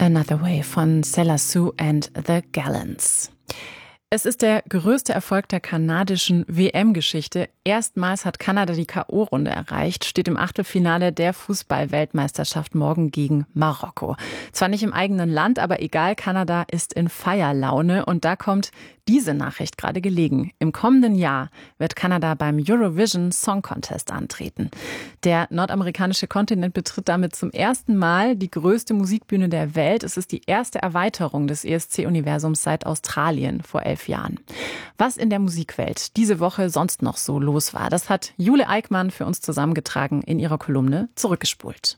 Another Way von Sela Sue and the Gallants. Es ist der größte Erfolg der kanadischen WM-Geschichte. Erstmals hat Kanada die K.O.-Runde erreicht, steht im Achtelfinale der Fußball-Weltmeisterschaft morgen gegen Marokko. Zwar nicht im eigenen Land, aber egal, Kanada ist in Feierlaune und da kommt diese Nachricht gerade gelegen. Im kommenden Jahr wird Kanada beim Eurovision Song Contest antreten. Der nordamerikanische Kontinent betritt damit zum ersten Mal die größte Musikbühne der Welt. Es ist die erste Erweiterung des ESC-Universums seit Australien vor 11 Jahren. Was in der Musikwelt diese Woche sonst noch so los war, das hat Jule Eickmann für uns zusammengetragen in ihrer Kolumne Zurückgespult.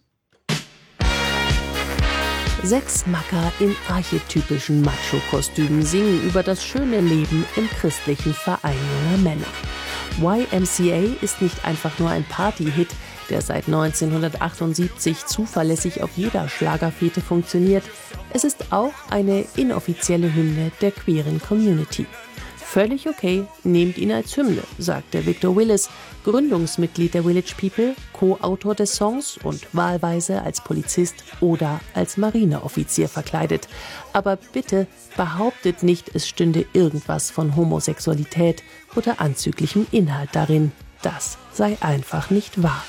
6 Macker in archetypischen Macho-Kostümen singen über das schöne Leben im christlichen Verein junger Männer. YMCA ist nicht einfach nur ein Party-Hit, der seit 1978 zuverlässig auf jeder Schlagerfete funktioniert. Es ist auch eine inoffizielle Hymne der queeren Community. Völlig okay, nehmt ihn als Hymne, sagte Victor Willis, Gründungsmitglied der Village People, Co-Autor des Songs und wahlweise als Polizist oder als Marineoffizier verkleidet. Aber bitte behauptet nicht, es stünde irgendwas von Homosexualität oder anzüglichem Inhalt darin. Das sei einfach nicht wahr.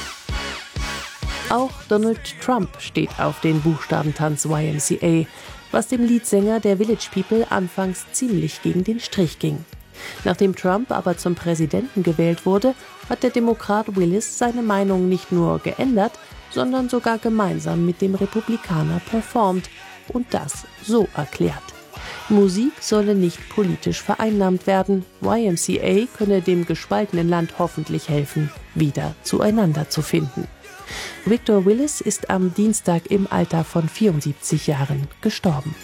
Auch Donald Trump steht auf den Buchstabentanz YMCA, was dem Leadsänger der Village People anfangs ziemlich gegen den Strich ging. Nachdem Trump aber zum Präsidenten gewählt wurde, hat der Demokrat Willis seine Meinung nicht nur geändert, sondern sogar gemeinsam mit dem Republikaner performt und das so erklärt. Musik solle nicht politisch vereinnahmt werden. YMCA könne dem gespaltenen Land hoffentlich helfen, wieder zueinander zu finden. Victor Willis ist am Dienstag im Alter von 74 Jahren gestorben.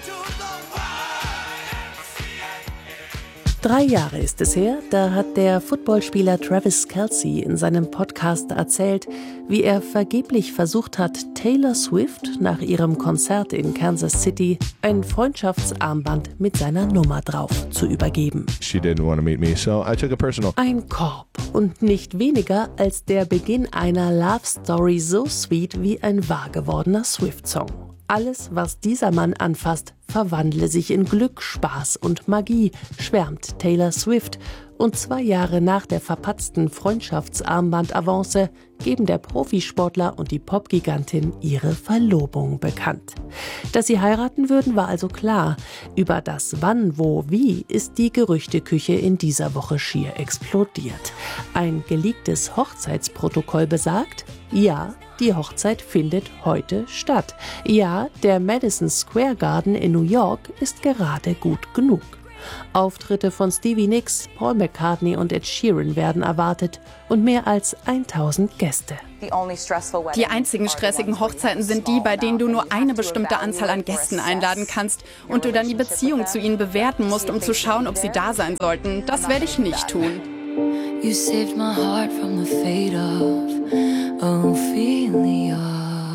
3 Jahre ist es her, da hat der Footballspieler Travis Kelce in seinem Podcast erzählt, wie er vergeblich versucht hat, Taylor Swift nach ihrem Konzert in Kansas City ein Freundschaftsarmband mit seiner Nummer drauf zu übergeben. She didn't want to meet me, so I took a personal. Ein Korb und nicht weniger als der Beginn einer Love Story so sweet wie ein wahr gewordener Swift-Song. Alles, was dieser Mann anfasst, verwandle sich in Glück, Spaß und Magie, schwärmt Taylor Swift. Und 2 Jahre nach der verpatzten Freundschaftsarmband-Avance geben der Profisportler und die Popgigantin ihre Verlobung bekannt. Dass sie heiraten würden, war also klar. Über das Wann, Wo, Wie ist die Gerüchteküche in dieser Woche schier explodiert. Ein geleaktes Hochzeitsprotokoll besagt, ja, die Hochzeit findet heute statt. Ja, der Madison Square Garden in New York ist gerade gut genug. Auftritte von Stevie Nicks, Paul McCartney und Ed Sheeran werden erwartet und mehr als 1000 Gäste. Die einzigen stressigen Hochzeiten sind die, bei denen du nur eine bestimmte Anzahl an Gästen einladen kannst und du dann die Beziehung zu ihnen bewerten musst, um zu schauen, ob sie da sein sollten. Das werde ich nicht tun. You saved my heart from the fate of Ophelia.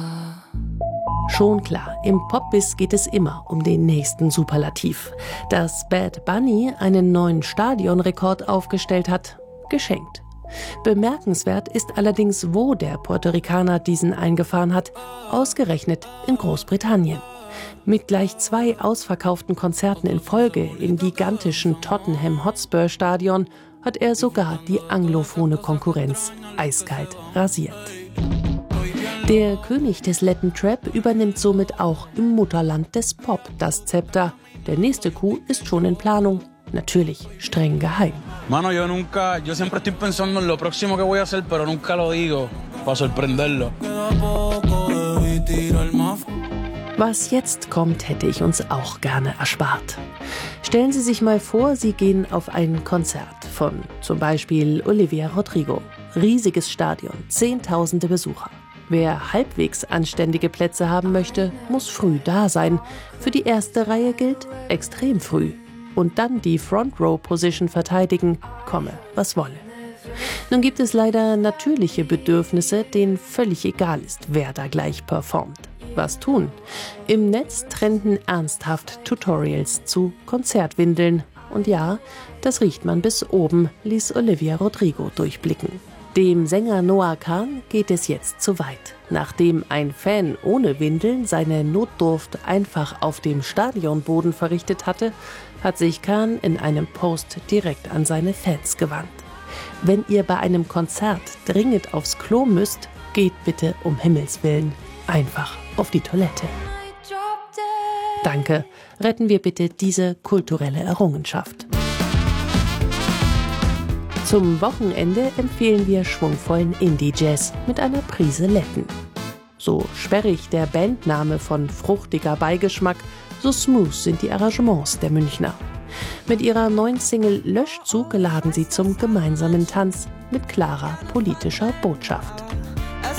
Schon klar, im Popbiz geht es immer um den nächsten Superlativ. Dass Bad Bunny einen neuen Stadionrekord aufgestellt hat, geschenkt. Bemerkenswert ist allerdings, wo der Puerto Ricaner diesen eingefahren hat, ausgerechnet in Großbritannien. Mit gleich 2 ausverkauften Konzerten in Folge im gigantischen Tottenham Hotspur Stadion hat er sogar die anglophone Konkurrenz eiskalt rasiert. Der König des Latin Trap übernimmt somit auch im Mutterland des Pop das Zepter. Der nächste Coup ist schon in Planung, natürlich streng geheim. Mano, yo siempre estoy pensando en lo próximo que voy a hacer, pero nunca lo digo, para sorprenderlo. Was jetzt kommt, hätte ich uns auch gerne erspart. Stellen Sie sich mal vor, Sie gehen auf ein Konzert von zum Beispiel Olivia Rodrigo. Riesiges Stadion, Zehntausende Besucher. Wer halbwegs anständige Plätze haben möchte, muss früh da sein. Für die erste Reihe gilt extrem früh. Und dann die Front-Row-Position verteidigen, komme was wolle. Nun gibt es leider natürliche Bedürfnisse, denen völlig egal ist, wer da gleich performt. Was tun? Im Netz trenden ernsthaft Tutorials zu Konzertwindeln. Und ja, das riecht man bis oben, ließ Olivia Rodrigo durchblicken. Dem Sänger Noah Kahan geht es jetzt zu weit. Nachdem ein Fan ohne Windeln seine Notdurft einfach auf dem Stadionboden verrichtet hatte, hat sich Kahan in einem Post direkt an seine Fans gewandt. Wenn ihr bei einem Konzert dringend aufs Klo müsst, geht bitte um Himmels Willen einfach auf die Toilette. Danke, retten wir bitte diese kulturelle Errungenschaft. Zum Wochenende empfehlen wir schwungvollen Indie-Jazz mit einer Prise Letten. So sperrig der Bandname von fruchtiger Beigeschmack, so smooth sind die Arrangements der Münchner. Mit ihrer neuen Single Löschzug laden sie zum gemeinsamen Tanz mit klarer politischer Botschaft.